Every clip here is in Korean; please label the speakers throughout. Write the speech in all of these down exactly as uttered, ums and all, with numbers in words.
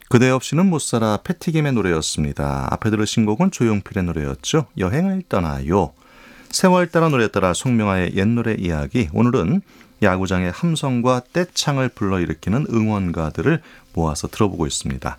Speaker 1: 그대 없이는 못 살아 패티김의 노래였습니다. 앞에 들으신 곡은 조용필의 노래였죠. 여행을 떠나요. 세월 따라 노래 따라 송명아의 옛 노래 이야기. 오늘은 야구장의 함성과 떼창을 불러일으키는 응원가들을 모아서 들어보고 있습니다.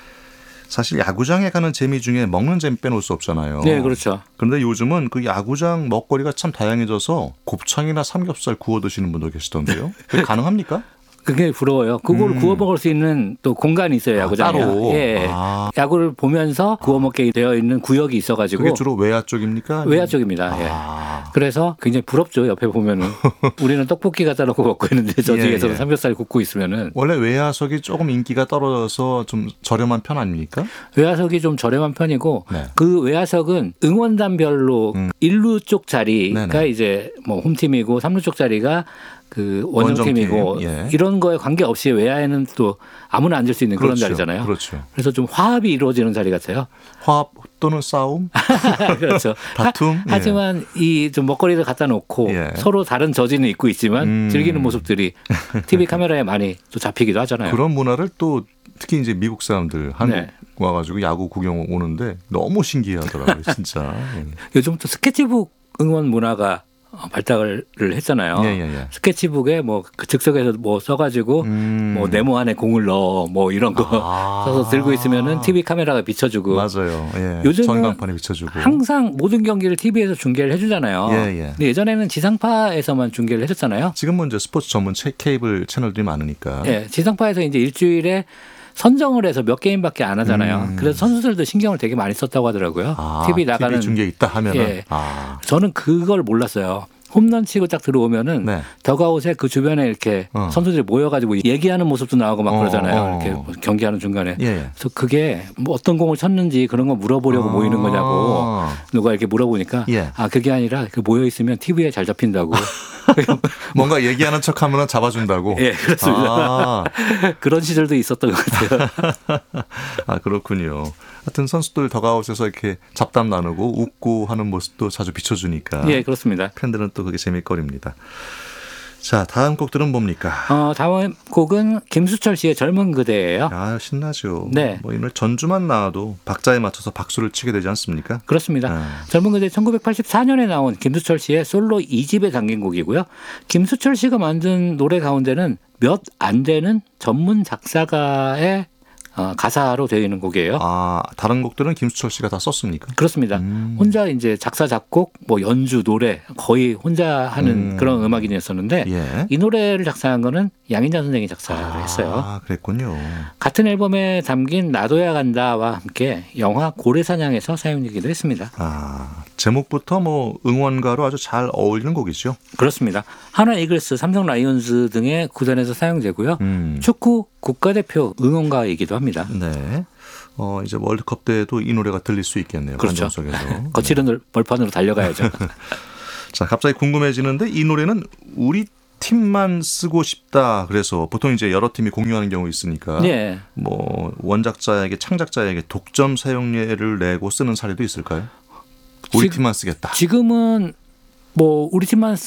Speaker 1: 사실 야구장에 가는 재미 중에 먹는 재미 빼놓을 수 없잖아요.
Speaker 2: 네, 그렇죠.
Speaker 1: 그런데 요즘은 그 야구장 먹거리가 참 다양해져서 곱창이나 삼겹살 구워 드시는 분도 계시던데요. 그게 가능합니까?
Speaker 2: 그게 부러워요. 그걸 음. 구워 먹을 수 있는 또 공간이 있어요, 야구장에.
Speaker 1: 아, 따로.
Speaker 2: 예.
Speaker 1: 아.
Speaker 2: 야구를 보면서 구워 먹게 되어 있는 구역이 있어가지고.
Speaker 1: 그게 주로 외야 쪽입니까?
Speaker 2: 외야 쪽입니다. 아. 예. 그래서 굉장히 부럽죠. 옆에 보면은 우리는 떡볶이 갖다 놓고 먹고 있는데 저쪽에서는 예, 예. 삼겹살 굽고 있으면은.
Speaker 1: 원래 외야석이 조금 인기가 떨어져서 좀 저렴한 편 아닙니까?
Speaker 2: 외야석이 좀 저렴한 편이고
Speaker 1: 네.
Speaker 2: 그 외야석은 응원단별로 음. 일 루 쪽 자리가 네네. 이제 뭐 홈팀이고 삼 루 쪽 자리가 그 원정팀이고 원정팀. 예. 이런 거에 관계없이 외야에는 또 아무나 앉을 수 있는 그렇죠. 그런 자리잖아요.
Speaker 1: 그렇죠.
Speaker 2: 그래서 좀 화합이 이루어지는 자리 같아요.
Speaker 1: 화합 또는 싸움?
Speaker 2: 그렇죠.
Speaker 1: 다툼?
Speaker 2: 하, 하지만 예. 이 좀 먹거리를 갖다 놓고 예. 서로 다른 저지는 입고 있지만 음. 즐기는 모습들이 티비 카메라에 많이 또 잡히기도 하잖아요.
Speaker 1: 그런 문화를 또 특히 이제 미국 사람들 한국 네. 와가지고 야구 구경 오는데 너무 신기하더라고요, 진짜. 예.
Speaker 2: 요즘 또 스케치북 응원 문화가 발달을 했잖아요.
Speaker 1: 예, 예, 예.
Speaker 2: 스케치북에 뭐 그 즉석에서 뭐 써가지고 음. 뭐 네모 안에 공을 넣어 뭐 이런 거 아. 써서 들고 있으면은 티비 카메라가 비춰주고.
Speaker 1: 맞아요. 예.
Speaker 2: 요즘은
Speaker 1: 전광판에 비춰주고.
Speaker 2: 항상 모든 경기를 티비에서 중계를 해주잖아요.
Speaker 1: 예, 예.
Speaker 2: 근데 예전에는 지상파에서만 중계를 해줬잖아요.
Speaker 1: 지금은 이제 스포츠 전문 케이블 채널들이 많으니까.
Speaker 2: 예, 지상파에서 이제 일주일에 선정을 해서 몇 게임밖에 안 하잖아요. 음. 그래서 선수들도 신경을 되게 많이 썼다고 하더라고요.
Speaker 1: 아,
Speaker 2: 티비 나가는
Speaker 1: 티비 중계 있다 하면은.
Speaker 2: 예.
Speaker 1: 아.
Speaker 2: 저는 그걸 몰랐어요. 홈런 치고 딱 들어오면은 네. 더가웃에 그 주변에 이렇게 어. 선수들이 모여가지고 얘기하는 모습도 나오고 막 그러잖아요. 어, 어. 이렇게 경기하는 중간에.
Speaker 1: 예.
Speaker 2: 그래서 그게 뭐 어떤 공을 쳤는지 그런 거 물어보려고 아. 모이는 거냐고 누가 이렇게 물어보니까
Speaker 1: 예.
Speaker 2: 아 그게 아니라 그 모여 있으면 티비에 잘 잡힌다고.
Speaker 1: 뭔가 얘기하는 척하면 잡아준다고.
Speaker 2: 예, 그렇습니다. 아. 그런 시절도 있었던 것 같아요.
Speaker 1: 아 그렇군요. 하여튼 선수들 더가웃에서 이렇게 잡담 나누고 웃고 하는 모습도 자주 비춰주니까.
Speaker 2: 예, 그렇습니다.
Speaker 1: 팬들은 또 그게 재미거리입니다. 자, 다음 곡들은 뭡니까?
Speaker 2: 어, 다음 곡은 김수철 씨의 젊은 그대예요.
Speaker 1: 아, 신나죠.
Speaker 2: 네.
Speaker 1: 뭐 이날 전주만 나와도 박자에 맞춰서 박수를 치게 되지 않습니까?
Speaker 2: 그렇습니다. 아. 젊은 그대 천구백팔십사 년에 나온 김수철 씨의 솔로 이 집에 담긴 곡이고요. 김수철 씨가 만든 노래 가운데는 몇 안 되는 전문 작사가의 어, 가사로 되어 있는 곡이에요.
Speaker 1: 아, 다른 곡들은 김수철 씨가 다 썼습니까?
Speaker 2: 그렇습니다. 음. 혼자 이제 작사, 작곡, 뭐 연주, 노래 거의 혼자 하는 음. 그런 음악인이었었는데 예. 이 노래를 작사한 거는 양인자 선생이 작사를
Speaker 1: 아,
Speaker 2: 했어요.
Speaker 1: 아, 그랬군요.
Speaker 2: 같은 앨범에 담긴 나도야 간다와 함께 영화 고래사냥에서 사용되기도 했습니다.
Speaker 1: 아, 제목부터 뭐 응원가로 아주 잘 어울리는 곡이죠.
Speaker 2: 그렇습니다. 하나 이글스, 삼성 라이온즈 등의 구단에서 사용되고요. 음. 축구 국가대표 응원가이기도 합니다.
Speaker 1: 네. 어, 이제 월드컵 때도 이 노래가 들릴 수 있겠네요.
Speaker 2: 그렇죠.
Speaker 1: 속에서.
Speaker 2: 거칠은 네. 벌판으로 달려가야죠.
Speaker 1: 자, 갑자기 궁금해지는데 이 노래는 우리 팀만 쓰고 싶다. 그래서 보통 이제 여러 팀이 공유하는 경우 있으니까
Speaker 2: 네.
Speaker 1: 뭐 원작자에게 창작자에게 독점 사용료를 내고 쓰는 사례도 있을까요? 우리 지, 팀만 쓰겠다.
Speaker 2: 지금은 뭐 우리 팀만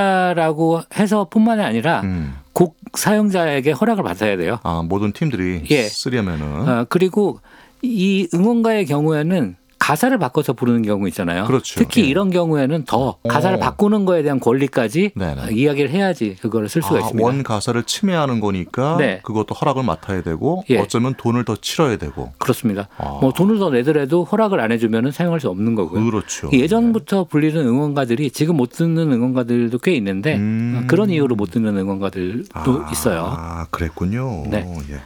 Speaker 2: 쓰겠다라고 해서뿐만이 아니라 음. 곡 사용자에게 허락을 받아야 돼요.
Speaker 1: 아, 모든 팀들이 예. 쓰려면은.
Speaker 2: 아, 그리고 이 응원가의 경우에는 가사를 바꿔서 부르는 경우 있잖아요.
Speaker 1: 그렇죠.
Speaker 2: 특히
Speaker 1: 예.
Speaker 2: 이런 경우에는 더 가사를 오. 바꾸는 거에 대한 권리까지 네네. 이야기를 해야지 그거를 쓸 수가
Speaker 1: 아,
Speaker 2: 있습니다.
Speaker 1: 원 가사를 침해하는 거니까 네. 그것도 허락을 맡아야 되고 예. 어쩌면 돈을 더 치러야 되고.
Speaker 2: 그렇습니다. 아. 뭐 돈을 더 내더라도 허락을 안 해주면 사용할 수 없는 거고요.
Speaker 1: 그렇죠.
Speaker 2: 예전부터 불리는 응원가들이 지금 못 듣는 응원가들도 꽤 있는데 음. 그런 이유로 못 듣는 응원가들도
Speaker 1: 아.
Speaker 2: 있어요.
Speaker 1: 아, 그랬군요.
Speaker 2: 네.
Speaker 1: 예.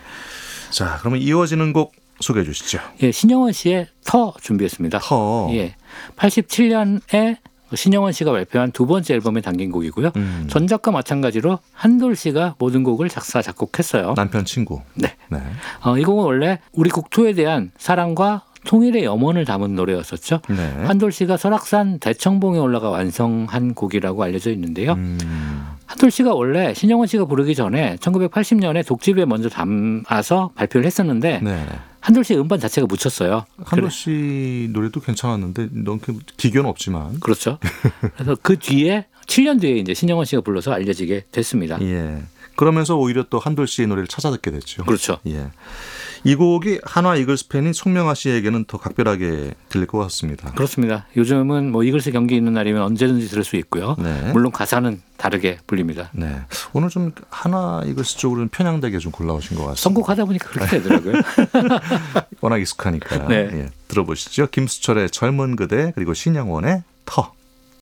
Speaker 1: 자, 그러면 이어지는 곡 소개해 주시죠.
Speaker 2: 예, 신영원 씨의 터 준비했습니다.
Speaker 1: 터.
Speaker 2: 예, 팔십칠 년에 신영원 씨가 발표한 두 번째 앨범에 담긴 곡이고요. 음. 전작과 마찬가지로 한돌 씨가 모든 곡을 작사 작곡했어요.
Speaker 1: 남편 친구.
Speaker 2: 네.
Speaker 1: 네.
Speaker 2: 어, 이 곡은 원래 우리 국토에 대한 사랑과 통일의 염원을 담은 노래였었죠.
Speaker 1: 네.
Speaker 2: 한돌 씨가 설악산 대청봉에 올라가 완성한 곡이라고 알려져 있는데요.
Speaker 1: 음.
Speaker 2: 한돌 씨가 원래 신영원 씨가 부르기 전에 천구백팔십 년에 독집에 먼저 담아서 발표를 했었는데
Speaker 1: 네.
Speaker 2: 한돌 씨 음반 자체가 묻혔어요.
Speaker 1: 한돌 씨 노래도 괜찮았는데 너무 기교는 없지만.
Speaker 2: 그렇죠. 그래서 그 뒤에 칠 년 뒤에 이제 신영원 씨가 불러서 알려지게 됐습니다.
Speaker 1: 예. 그러면서 오히려 또 한돌 씨의 노래를 찾아 듣게 됐죠.
Speaker 2: 그렇죠.
Speaker 1: 예. 이 곡이 한화 이글스 팬인 송명아 씨에게는 더 각별하게 들릴 것 같습니다.
Speaker 2: 그렇습니다. 요즘은 뭐 이글스 경기 있는 날이면 언제든지 들을 수 있고요.
Speaker 1: 네.
Speaker 2: 물론 가사는 다르게 불립니다.
Speaker 1: 네. 오늘 좀 한화 이글스 쪽으로는 편향되게 좀 골라오신 것 같습니다.
Speaker 2: 선곡하다 보니까 그렇게 되더라고요.
Speaker 1: 워낙 익숙하니까.
Speaker 2: 네.
Speaker 1: 예. 들어보시죠. 김수철의 젊은 그대 그리고 신영원의 터.